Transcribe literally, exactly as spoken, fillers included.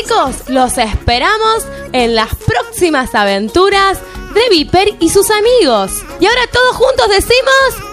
chicos, los esperamos en las próximas aventuras de Viper y sus amigos. Y ahora todos juntos decimos...